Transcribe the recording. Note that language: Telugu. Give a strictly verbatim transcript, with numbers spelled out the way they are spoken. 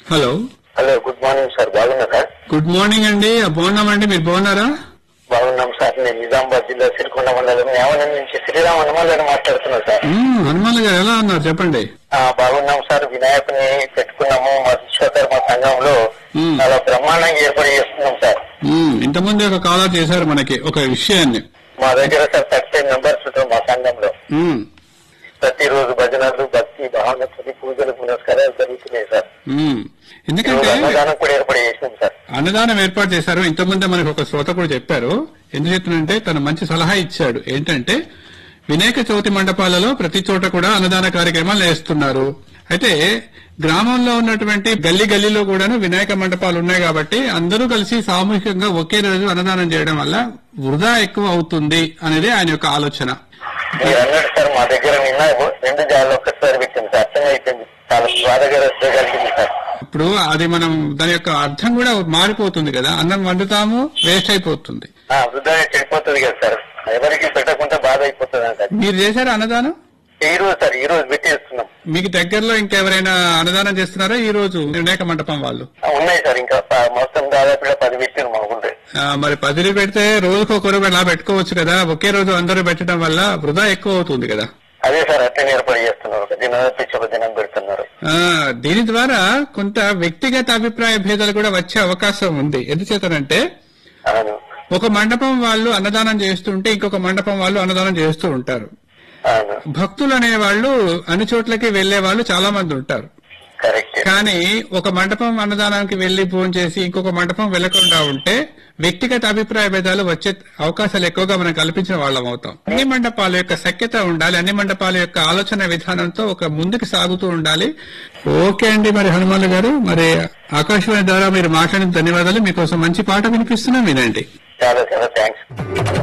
Hello hello good morning sir, బాగున్నారా? గుడ్ మార్నింగ్ అండి. బాగున్నామండి, మీరు బాగున్నారా? బాగున్నాం సార్. నేను నిజామాబాద్ జిల్లా సిరికొండ మండలం యావనం నుంచి శ్రీరామ్ హనుమాన్ మాట్లాడుతున్నా సార్. హనుమాన్ గారు ఎలా ఉన్నారు చెప్పండి. ఆ బాగున్నాం సార్. వినాయకుని పెట్టుకున్నాము మా విశ్వకర్మ సంఘంలో చాలా బ్రహ్మాండంగా ఏర్పాటు చేస్తున్నాం సార్. ఇంతకుముందు ఒక కాల్ చేశారు మనకి ఒక విషయాన్ని. మా దగ్గర సార్ థర్టీ మెంబర్స్ ఉంటాం మా సంఘంలో. ప్రతిరోజు భజనలు, భక్తి భావనతో పూజలు పునస్కారాలు జరుగుతున్నాయి సార్. ఎందుకంటే అన్నదానం కూడా ఏర్పాటు చేసినాం సార్. అన్నదానం ఏర్పాటు చేశారు. ఇంతకుముందే మనకు ఒక శ్రోత కూడా చెప్పారు. ఎందుకు చెప్తున్నానంటే తను మంచి సలహా ఇచ్చాడు. ఏంటంటే వినాయక చవితి మండపాలలో ప్రతి చోట కూడా అన్నదాన కార్యక్రమాలు చేస్తున్నారు. అయితే గ్రామంలో ఉన్నటువంటి గల్లీ గల్లీలో కూడాను వినాయక మండపాలు ఉన్నాయి కాబట్టి అందరూ కలిసి సామూహికంగా ఒకే రోజు అన్నదానం చేయడం వల్ల వృధా ఎక్కువ అవుతుంది అనేది ఆయన యొక్క ఆలోచన. మీరు అన్నట్టు సార్ మా దగ్గర నిన్న రెండు జాలు ఒక్కసారి పెట్టింది సార్. అర్థం అయిపోయింది, చాలా బాధగా కలిగింది సార్. ఇప్పుడు అది మనం దాని యొక్క అర్థం కూడా మారిపోతుంది కదా. అన్నం వండుతాము, వేస్ట్ అయిపోతుంది, వృధా చెడిపోతుంది కదా సార్. ఎవరికి పెట్టకుండా బాధ అయిపోతుంది అంట. మీరు చేశారా అన్నదానం? ఈ రోజు సార్, ఈ రోజు పెట్టేస్తున్నాం. మీకు దగ్గరలో ఇంకెవరైనా అన్నదానం చేస్తున్నారా ఈ రోజు వినాయక మండపం వాళ్ళు? ఉన్నాయి సార్, ఇంకా మొత్తం దాదాపుగా పది పెట్టారు మాకుంటే. మరి పదిని పెడితే రోజుకు ఒకరు అలా పెట్టుకోవచ్చు కదా. ఒకే రోజు అందరూ పెట్టడం వల్ల వృధా ఎక్కువ అవుతుంది కదా. అదే సార్, అట్లనే ఏర్పాటు చేస్తున్నారు. ఒక దినం పిచ్చి ఒక దినం పెడుతున్నారు. దీని ద్వారా కొంత వ్యక్తిగత అభిప్రాయ భేదాలు కూడా వచ్చే అవకాశం ఉంది. ఎందుచేతనంటే ఒక మండపం వాళ్ళు అన్నదానం చేస్తుంటే ఇంకొక మండపం వాళ్ళు అన్నదానం చేస్తూ ఉంటారు. భక్తులు అనే వాళ్ళు అన్ని చోట్లకి వెళ్లే వాళ్ళు చాలా మంది ఉంటారు. కానీ ఒక మండపం అన్నదానానికి వెళ్లి ఫోన్ చేసి ఇంకొక మండపం వెళ్లకుండా ఉంటే వ్యక్తిగత అభిప్రాయ భేదాలు వచ్చే అవకాశాలు ఎక్కువగా మనం కల్పించిన వాళ్ళం అవుతాం. అన్ని మండపాల యొక్క సఖ్యత ఉండాలి, అన్ని మండపాల యొక్క ఆలోచన విధానంతో ఒక ముందుకు సాగుతూ ఉండాలి. ఓకే అండి, మరి హనుమాన్ గారు, మరి ఆకాశవాణి ద్వారా మీరు మాట్లాడిన ధన్యవాదాలు. మీకోసం మంచి పాట వినిపిస్తున్నాం, వినండి. చాలా చాలా థ్యాంక్స్.